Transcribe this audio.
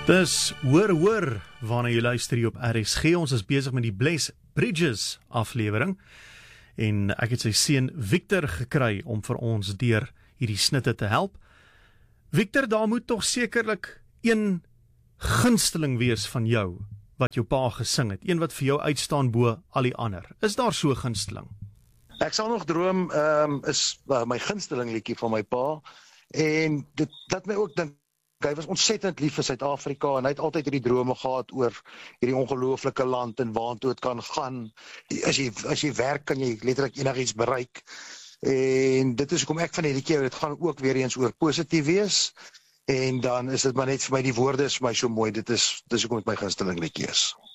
Dis hoor, waarna jy luister hier op RSG. Ons is besig met die Bless Bridges aflewering. En ek het sy seun Victor gekry om vir ons deur hierdie snitte te help. Victor, daar moet tog sekerlik een gunsteling wees van jou, wat jou pa gesing het. Een wat vir jou uitstaan bo al die ander. Is daar so 'n gunsteling? Ek sal nog droom, is my gunsteling liedjie van my pa. En dit laat my ook dink, hy was ontsettend lief vir Suid-Afrika en hy het altyd hierdie drome gehad oor hierdie ongelooflike land en waartoe dit kan gaan. As jy werk, kan jy letterlik enigiets bereik. En dit is hoekom ek van hierdie keer, dit gaan ook weer eens oor positief wees. En dan is dit maar net vir my, die woorde is vir my so mooi, dit is hoekom dit my gunsteling liedjie is.